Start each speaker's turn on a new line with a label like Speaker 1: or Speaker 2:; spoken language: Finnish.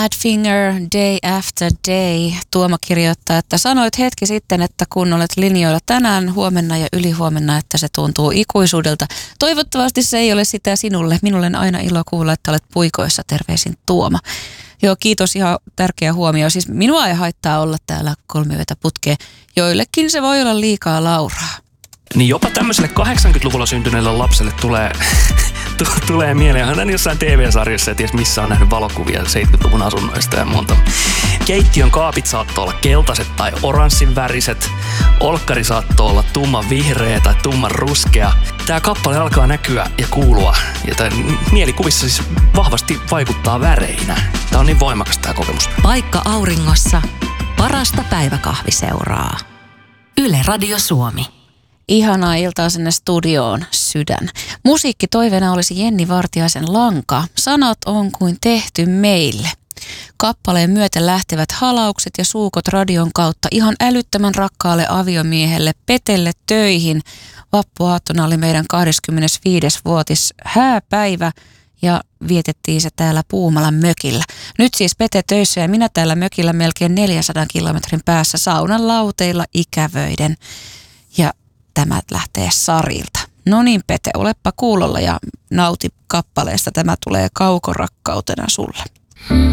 Speaker 1: Badfinger, Day After Day. Tuomo kirjoittaa, että sanoit hetki sitten, että kun olet linjoilla tänään, huomenna ja ylihuomenna, että se tuntuu ikuisuudelta. Toivottavasti se ei ole sitä sinulle. Minulle on aina ilo kuulla, että olet puikoissa. Terveisin Tuomo. Joo, kiitos. Ihan tärkeä huomio. Siis minua ei haittaa olla täällä 3 yötä putkeen. Joillekin se voi olla liikaa lauraa.
Speaker 2: Niin jopa tämmöiselle 80-luvulla syntyneelle lapselle tulee mieleen. Hän jossain TV-sarjassa ja ties missä on nähnyt valokuvia 70-luvun asunnoista ja monta. Keittiön kaapit saattoi olla keltaiset tai oranssin väriset. Olkkari saattoi olla tumman vihreä tai tumman ruskea. Tämä kappale alkaa näkyä ja kuulua. Ja tämä mielikuvissa siis vahvasti vaikuttaa väreinä. Tämä on niin voimakas tämä kokemus.
Speaker 3: Paikka auringossa. Parasta päiväkahviseuraa. Yle Radio Suomi.
Speaker 1: Ihanaa iltaa sinne studioon, sydän. Musiikkitoiveena olisi Jenni Vartiaisen Lanka. Sanat on kuin tehty meille. Kappaleen myötä lähtevät halaukset ja suukot radion kautta ihan älyttömän rakkaalle aviomiehelle Petelle töihin. Vappuaattona oli meidän 25-vuotis hääpäivä ja vietettiin se täällä Puumalan mökillä. Nyt siis Pete töissä ja minä täällä mökillä melkein 400 kilometrin päässä saunan lauteilla ikävöiden. Ja tämä lähtee Sarilta. No niin Pete, olepa kuulolla ja nauti kappaleesta. Tämä tulee kaukorakkautena sulle.